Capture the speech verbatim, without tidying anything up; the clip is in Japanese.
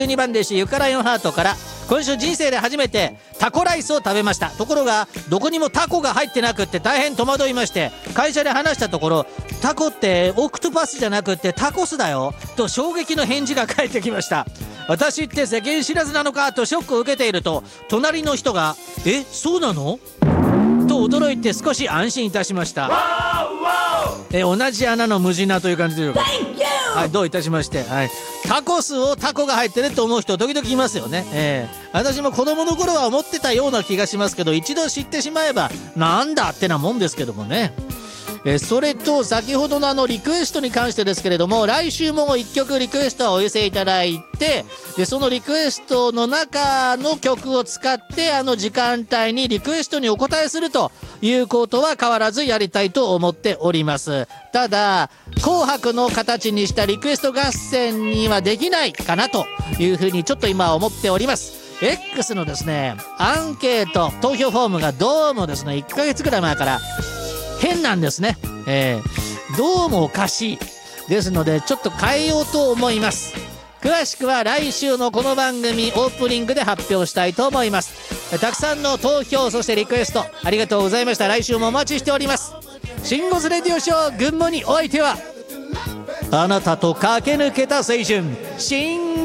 にばん弟子ゆかライオンハートから、今週人生で初めてタコライスを食べました。ところがどこにもタコが入ってなくって大変戸惑いまして、会社で話したところ、タコってオクトパスじゃなくってタコスだよと衝撃の返事が返ってきました。私って世間知らずなのかとショックを受けていると、隣の人が「え、そうなの?」と驚いて少し安心いたしました。え同じ穴の無地なという感じでしょうか。はい、どういたしまして、はい、タコスをタコが入ってると思う人時々いますよね。えー、私も子供の頃は思ってたような気がしますけど、一度知ってしまえばなんだってなもんですけどもね。えー、それと先ほどのあのリクエストに関してですけれども、来週もいっきょくリクエストをお寄せいただいて、でそのリクエストの中の曲を使ってあの時間帯にリクエストにお答えするということは変わらずやりたいと思っております。ただ紅白の形にしたリクエスト合戦にはできないかなというふうにちょっと今思っております。 X のですねアンケート投票フォームがどうもですねいっかげつくらい前から変なんですね。えー、どうもおかしいですのでちょっと変えようと思います。詳しくは来週のこの番組オープニングで発表したいと思います。たくさんの投票そしてリクエストありがとうございました。来週もお待ちしております。シンゴスレディオショー群馬においてはあなたと駆け抜けた青春、シン